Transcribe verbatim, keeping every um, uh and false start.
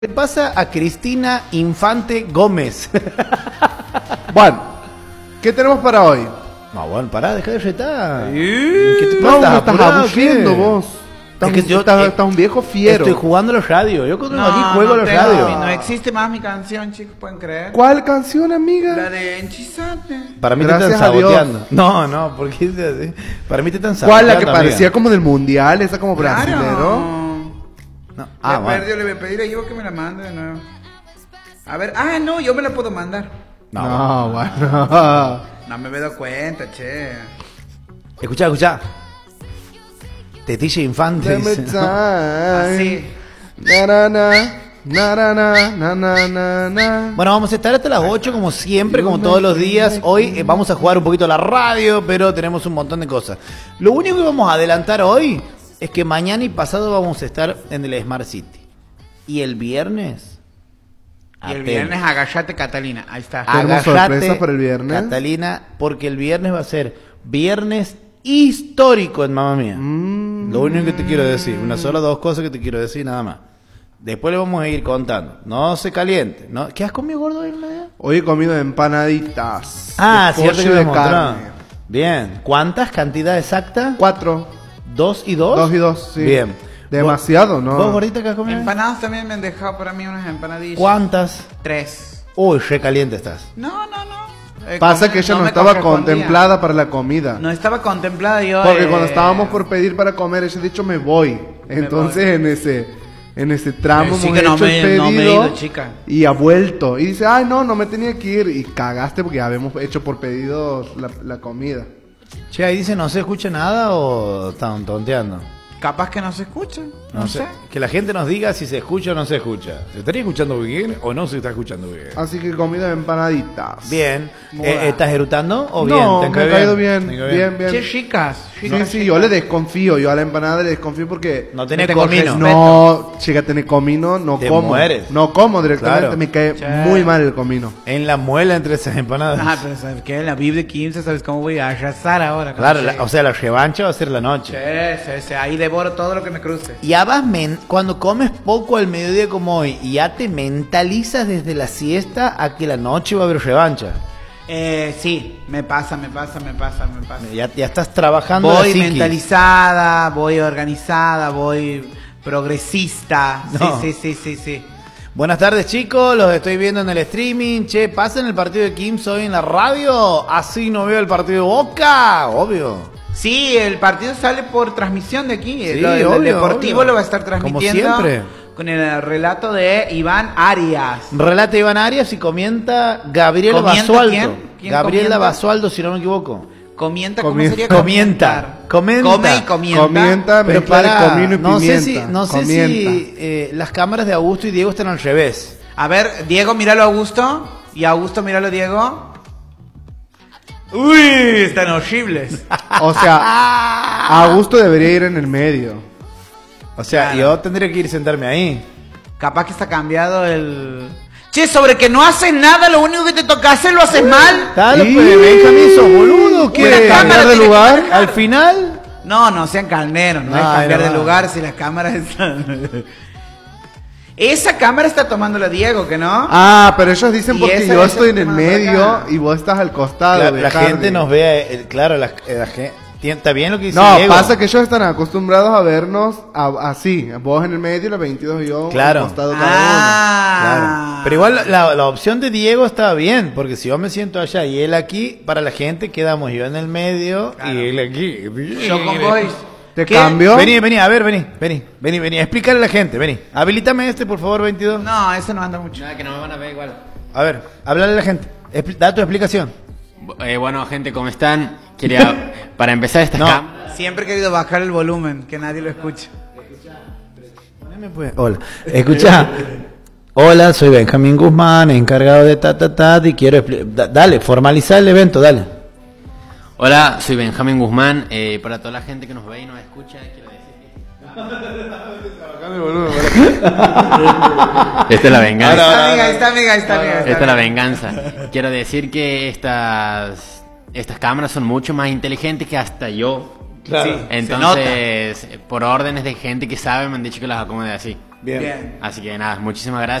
¿Qué pasa a Cristina Infante Gómez? Bueno, ¿qué tenemos para hoy? No, bueno, pará, deja de retar. ¿Qué te pasa? No, me estás aburriendo vos. Estás, es que yo, estás, eh, estás un viejo fiero. Estoy jugando a la radio. Yo cuando no, aquí juego no a la tengo, radio. No existe más mi canción, chicos, ¿pueden creer? ¿Cuál canción, amiga? La de Enchizate. Para mí Gracias te están a Dios. saboteando. No, no, porque es así. Para mí te están saboteando. ¿Cuál? La que amiga. parecía como del mundial, esa como brasilero. Claro. No. Ah, Ah, le bueno. perdió, le voy a pedir a Ivo que me la mande de nuevo. A ver, ah, no, yo me la puedo mandar. No, No, bueno. No me he dado cuenta, che. Escuchá, escuchá. Tetilla Infante. Let me dice. time. Así. Na, na, na, na, na, na, na, na, na, na. Bueno, vamos a estar hasta las ocho como siempre, como todos los días. Hoy eh, vamos a jugar un poquito a la radio, pero tenemos un montón de cosas. Lo único que vamos a adelantar hoy es que mañana y pasado vamos a estar en el Smart City. Y el viernes... Y el atento. viernes agachate, Catalina. Ahí está. ¿Tenemos Agachate, sorpresa para el viernes? Catalina, porque el viernes va a ser viernes histórico en Mamma Mía. Mm. Lo único que te quiero decir, una sola dos cosas que te quiero decir, nada más. Después le vamos a ir contando. No se caliente. ¿No? ¿Qué has comido, gordo, hoy en la mañana? Hoy he comido empanaditas. Ah, de cierto pollo que y me de mostró. carne. Bien. ¿Cuántas? ¿Cantidad exacta? Cuatro. ¿Dos y dos? Dos y dos, sí. Bien. Demasiado, ¿no? ¿Vos, gordita, qué has comido? Empanadas también me han dejado para mí unas empanadillas. ¿Cuántas? Tres. Uy, re caliente estás. No, no, no. Eh, Pasa com- que ella no, me estaba correspondía. contemplada para la comida. No estaba contemplada yo. Porque eh, cuando estábamos por pedir para comer, ella ha dicho me voy. Entonces voy. en ese en ese tramo Eh, sí hemos que no hecho me- el no me he pedido ido, chica. y ha vuelto. Y dice, ay no, no me tenía que ir. Y cagaste porque habíamos hecho por pedido la, la comida. Che, ahí dice no se escucha nada o están tonteando. Capaz que no se escucha. No, No sé. sé. Que la gente nos diga si se escucha o no se escucha. ¿Se estaría escuchando bien o no se está escuchando bien? Así que comida de empanaditas. Bien. Moda. Eh, ¿Estás erutando o bien? No, ¿Te me cae ha caído bien, ¿Te cae bien, bien. Che, chicas. Sí, chicas, sí, chicas. yo le desconfío. Yo a la empanada le desconfío porque... No tenés tengo comino. respeto. No, chica, tener comino, no Te como. mueres. No como directamente, Claro. me cae Che. muy mal el comino. En la muela entre esas empanadas. Ah, pero ¿sabes qué? En la Biblia de quince, ¿sabes cómo voy a arrasar ahora? Claro, Che, la- o sea, la revancha va a ser la noche. Che, che, che, ahí devoro todo lo que me cruce. Ya vas, men- cuando comes poco al mediodía como hoy, y ya te mentalizas desde la siesta a que la noche va a haber revancha. Eh, sí, me pasa, me pasa, me pasa, me pasa. Ya, ya estás trabajando la Voy psiquis. mentalizada, voy organizada, voy progresista. No. Sí, sí, sí, sí, sí. Buenas tardes, chicos, los estoy viendo en el streaming. Che, ¿pasan el partido de Kim hoy en la radio? Así no veo el partido de Boca, obvio. Sí, el partido sale por transmisión de aquí. Sí, Lo- el, obvio, Deportivo obvio. lo va a estar Como transmitiendo. siempre. Con el relato de Iván Arias. Relata Iván Arias y comienza Gabriela ¿Comienta Basualdo. quién? ¿Quién Gabriela comienta? Basualdo, si no me equivoco. Comienta, ¿cómo Comienza. sería? Comienta. Comenta. Come y comienta. Comienta, Pero mezcla para, de comino y no sé si, pimienta. no sé Comienta. si eh, las cámaras de Augusto y Diego están al revés. A ver, Diego, míralo a Augusto. Y Augusto, míralo a Diego. Uy, están horribles. O sea, Augusto debería ir en el medio. O sea, Claro. yo tendría que ir a sentarme ahí. Capaz que está cambiado el... Che, sobre que no haces nada, lo único que te toca hacer lo haces mal. Dale, Sí. pues, Benjamín, sos boludo. Una ¿Qué? cámara ¿Cambiar de tiene que lugar? manejar. Al final... No, no sean carneros, no, No, es cambiar no, de no. lugar si las cámaras están... Esa cámara está tomándola Diego, ¿que no? Ah, pero ellos dicen Y porque esa- yo esa estoy en el tema de medio acá. y vos estás al costado. La, de la Hardy. gente nos ve, eh, claro, la, eh, la gente... Está bien lo que dice No, Diego. pasa que ellos están acostumbrados a vernos a- así. Vos en el medio, los veintidós y yo Claro. al costado cada Ah. Claro. Pero igual la, la opción de Diego estaba bien, porque si yo me siento allá y él aquí, para la gente quedamos yo en el medio Claro. y él aquí. Yo con vos. uno. ¿Te ¿Qué? cambio? Vení, vení, a ver, vení, vení, vení, vení, explícale a la gente, vení. Habilítame este, por favor, veintidós. No, eso no anda mucho. Nada, que no me van a ver igual. A ver, háblale a la gente. Expli- da tu explicación. Eh, bueno, gente, ¿cómo están? Quería, para empezar esta No. cam... Siempre he querido bajar el volumen, que nadie lo escuche. Poneme, pues. Hola. Escucha. Hola, soy Benjamín Guzmán, encargado de ta ta ta y quiero expli- da- dale, formalizar el evento, dale. Hola, soy Benjamín Guzmán. Eh, para toda la gente que nos ve y nos escucha, quiero decir que... Esta es la venganza. Está amiga, está amiga, está amiga. Esta es la venganza. Quiero decir que estas, estas cámaras son mucho más inteligentes que hasta yo. Claro. Sí, Entonces, por órdenes de gente que sabe, me han dicho que las acomode así. Bien. Bien. Así que nada, muchísimas gracias.